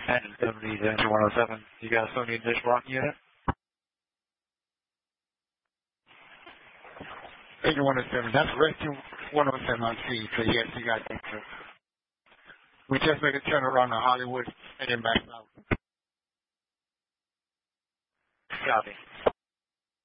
And WD Danger 107. You guys still need this rock unit? Danger 107. That's Rescue 107 on C. So yes, you got Danger. We just made a turn around to Hollywood and then back out. Copy.